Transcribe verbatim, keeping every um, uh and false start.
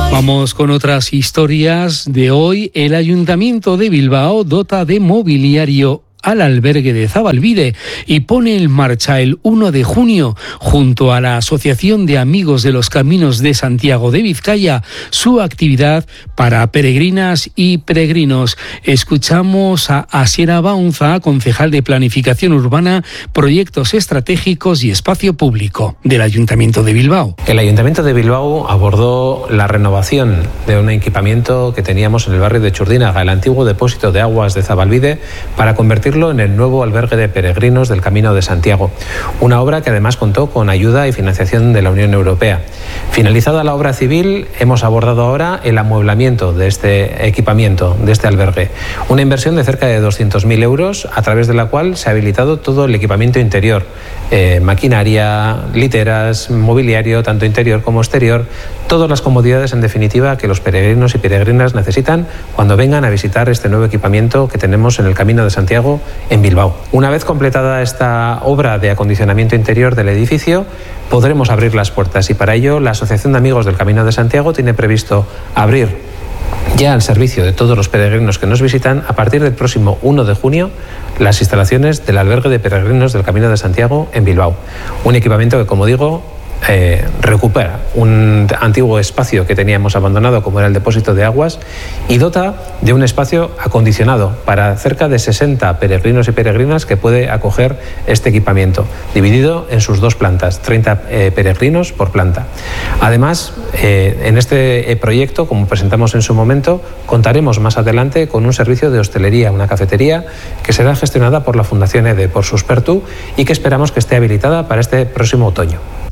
Vamos con otras historias de hoy. El Ayuntamiento de Bilbao dota de mobiliario al albergue de Zabalbide y pone en marcha el uno de junio, junto a la Asociación de Amigos de los Caminos de Santiago de Vizcaya, su actividad para peregrinas y peregrinos. Escuchamos a Asiera Baunza, concejal de Planificación Urbana, Proyectos Estratégicos y Espacio Público del Ayuntamiento de Bilbao. El Ayuntamiento de Bilbao abordó la renovación de un equipamiento que teníamos en el barrio de Churdínaga, el antiguo depósito de aguas de Zabalbide, para convertirlo en el nuevo albergue de peregrinos del Camino de Santiago. Una obra que además contó con ayuda y financiación de la Unión Europea. Finalizada la obra civil, hemos abordado ahora el amueblamiento de este equipamiento, de este albergue. Una inversión de cerca de doscientos mil euros, a través de la cual se ha habilitado todo el equipamiento interior, eh, maquinaria, literas, mobiliario, tanto interior como exterior, todas las comodidades en definitiva que los peregrinos y peregrinas necesitan cuando vengan a visitar este nuevo equipamiento que tenemos en el Camino de Santiago en Bilbao. Una vez completada esta obra de acondicionamiento interior del edificio, podremos abrir las puertas y para ello la Asociación de Amigos del Camino de Santiago tiene previsto abrir ya al servicio de todos los peregrinos que nos visitan a partir del próximo uno de junio las instalaciones del albergue de peregrinos del Camino de Santiago en Bilbao. Un equipamiento que, como digo, Eh, recupera un antiguo espacio que teníamos abandonado como era el depósito de aguas y dota de un espacio acondicionado para cerca de sesenta peregrinos y peregrinas que puede acoger este equipamiento, dividido en sus dos plantas, treinta eh, peregrinos por planta. Además, eh, en este proyecto, como presentamos en su momento, contaremos más adelante con un servicio de hostelería, una cafetería que será gestionada por la Fundación EDE, por Suspertu, y que esperamos que esté habilitada para este próximo otoño.